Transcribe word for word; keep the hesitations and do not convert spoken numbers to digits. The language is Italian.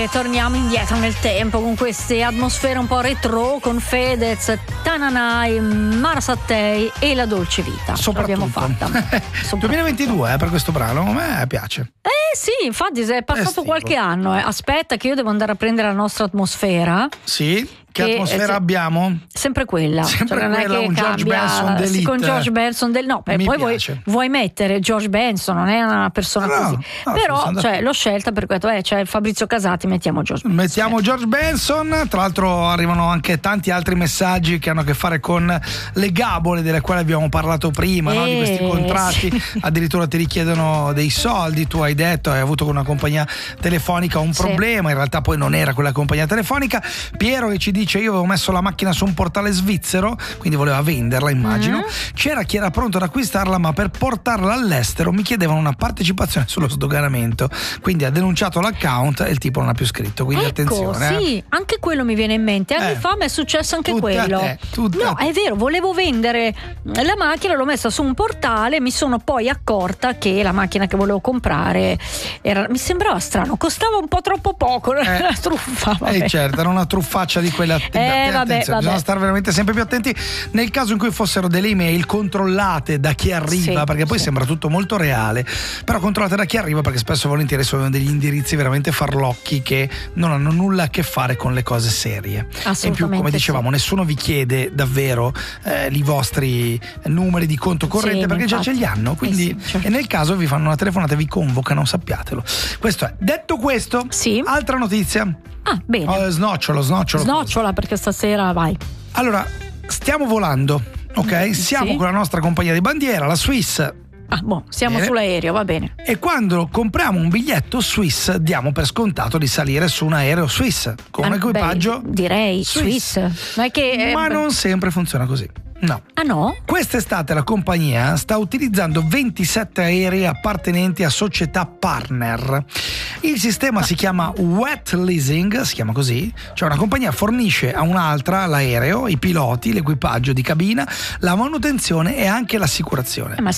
E torniamo indietro nel tempo con queste atmosfere un po' retro, con Fedez, Tananai, Mara Sattei e La Dolce Vita. L'abbiamo fatta. duemilaventidue eh, per questo brano, a me piace. Eh sì, infatti è passato qualche anno. Eh. Aspetta che io devo andare a prendere la nostra atmosfera. Sì. Che, che atmosfera se, abbiamo? Sempre quella. Sempre cioè, non quella, è che un cambia, George Benson d'elite. Con George Benson del no, poi vuoi, vuoi mettere George Benson, non è una persona no, così. No, però cioè, l'ho scelta per questo, eh, c'è Fabrizio Casati, mettiamo George Benson. Mettiamo George Benson, tra l'altro arrivano anche tanti altri messaggi che hanno a che fare con le gabole delle quali abbiamo parlato prima, eh, no? Di questi contratti, sì. Addirittura ti richiedono dei soldi, tu hai detto hai avuto con una compagnia telefonica un problema, sì. In realtà poi non era quella compagnia telefonica. Piero che ci dice io avevo messo la macchina su un portale svizzero, quindi voleva venderla, immagino. Mm. C'era chi era pronto ad acquistarla, ma per portarla all'estero mi chiedevano una partecipazione sullo sdoganamento, quindi ha denunciato l'account e il tipo non ha più scritto, quindi ecco, attenzione. Sì, eh. anche quello mi viene in mente. Anni eh. fa mi è successo anche tutte quello. A te, no, a è vero, volevo vendere la macchina, l'ho messa su un portale, mi sono poi accorta che la macchina che volevo comprare era, mi sembrava strano, costava un po' troppo poco, eh. era una truffa. Vabbè. Eh certo, era una truffaccia di quelle att- eh, vabbè, vabbè. Bisogna stare veramente sempre più attenti nel caso in cui fossero delle email controllate da chi arriva, sì, perché poi sì. Sembra tutto molto reale, però controllate da chi arriva, perché spesso e volentieri sono degli indirizzi veramente farlocchi che non hanno nulla a che fare con le cose serie. E in più, come dicevamo, sì. Nessuno vi chiede davvero eh, i vostri numeri di conto corrente, sì, perché infatti. Già ce li hanno, quindi eh sì, certo. E nel caso vi fanno una telefonata e vi convocano, sappiatelo. Questo è. Detto questo, sì. Altra notizia. Ah, bene. Oh, snocciolo, snocciolo. Snocciola perché stasera vai. Allora, stiamo volando, ok? Siamo sì. con la nostra compagnia di bandiera, la Swiss. Ah, boh, siamo bene. Sull'aereo, va bene. E quando compriamo un biglietto Swiss diamo per scontato di salire su un aereo Swiss con ah, equipaggio beh, direi Swiss. Swiss. Ma, è che, Ma eh, non sempre funziona così. No. Ah no? Quest'estate la compagnia sta utilizzando ventisette aerei appartenenti a società partner. Il sistema ah. si chiama wet leasing, si chiama così, cioè una compagnia fornisce a un'altra l'aereo, i piloti, l'equipaggio di cabina, la manutenzione e anche l'assicurazione. Eh, ma